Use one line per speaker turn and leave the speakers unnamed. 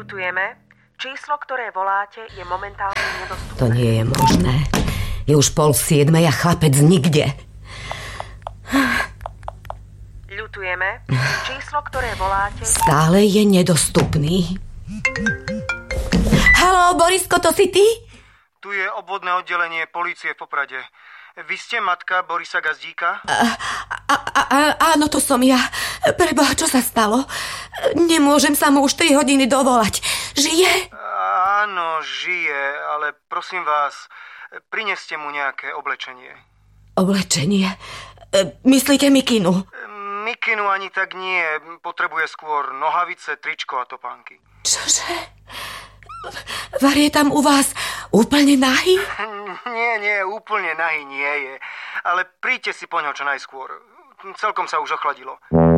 Ľutujeme. Číslo, ktoré voláte, je momentálne nedostupné.
To nie je možné. Je už 6:30 a chlapec nikde.
Ľutujeme. Číslo, ktoré voláte...
Stále je nedostupný. Haló, Borisko, to si ty?
Tu je obvodné oddelenie polície v Poprade. Vy ste matka Borisa Gazdíka?
Áno, to som ja. Preboha, čo sa stalo? Nemôžem sa mu už 3 hodiny dovolať. Žije?
Áno, žije, ale prosím vás, prineste mu nejaké oblečenie.
Oblečenie? Myslíte mikinu?
Mikinu ani tak nie. Potrebuje skôr nohavice, tričko a topánky.
Čože? Var je tam u vás úplne nahý?
Nie, úplne nahý nie je. Ale príďte si po ňo čo najskôr. Celkom sa už ochladilo.